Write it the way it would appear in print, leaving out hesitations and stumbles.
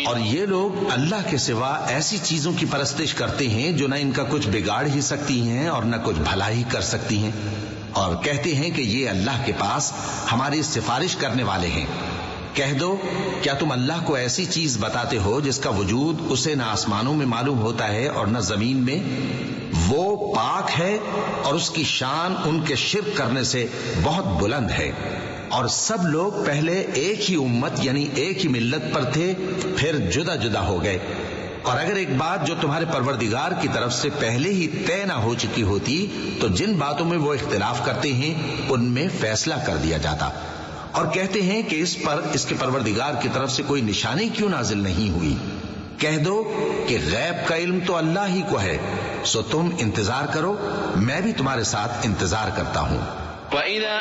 और ये लोग अल्लाह के सिवा ऐसी चीजों की परस्तिश करते हैं जो न इनका कुछ बिगाड़ ही सकती हैं और न कुछ भला ही कर सकती हैं, और कहते हैं कि ये अल्लाह के पास हमारी सिफारिश करने वाले हैं। कह दो, क्या तुम अल्लाह को ऐसी चीज बताते हो जिसका वजूद उसे न आसमानों में मालूम होता है और न जमीन में? वो पाक है और उसकी शान उनके शिर्क करने से बहुत बुलंद है। और सब लोग पहले एक ही उम्मत यानी एक ही मिल्लत पर थे, फिर जुदा जुदा हो गए। और अगर एक बात जो तुम्हारे परवरदिगार की तरफ से पहले ही तय न हो चुकी होती तो जिन बातों में वो इख्तिलाफ करते हैं उनमें फैसला कर दिया जाता। और कहते हैं कि इस पर इसके परवरदिगार की तरफ से कोई निशानी क्यों नाजिल नहीं हुई? कह दो कि गैब का इल्म तो अल्लाह ही को है, सो तुम इंतजार करो, मैं भी तुम्हारे साथ इंतजार करता हूं।